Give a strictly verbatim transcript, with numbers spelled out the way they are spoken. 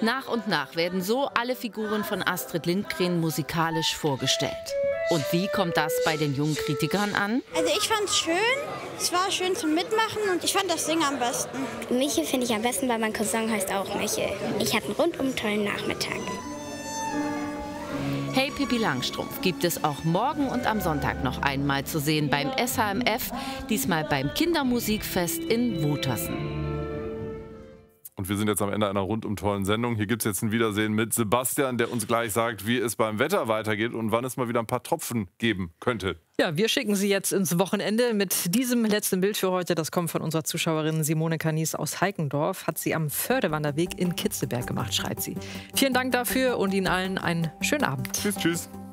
Nach und nach werden so alle Figuren von Astrid Lindgren musikalisch vorgestellt. Und wie kommt das bei den jungen Kritikern an? Also ich fand es schön, es war schön zum Mitmachen und ich fand das Singen am besten. Michel finde ich am besten, weil mein Cousin heißt auch Michel. Ich hatte einen rundum tollen Nachmittag. Hey Pippi Langstrumpf gibt es auch morgen und am Sonntag noch einmal zu sehen beim S H M F, diesmal beim Kindermusikfest in Wutersen. Und wir sind jetzt am Ende einer rundum tollen Sendung. Hier gibt es jetzt ein Wiedersehen mit Sebastian, der uns gleich sagt, wie es beim Wetter weitergeht und wann es mal wieder ein paar Tropfen geben könnte. Ja, wir schicken Sie jetzt ins Wochenende mit diesem letzten Bild für heute. Das kommt von unserer Zuschauerin Simone Kanis aus Heikendorf. Hat sie am Fördewanderweg in Kitzelberg gemacht, schreibt sie. Vielen Dank dafür und Ihnen allen einen schönen Abend. Tschüss, tschüss.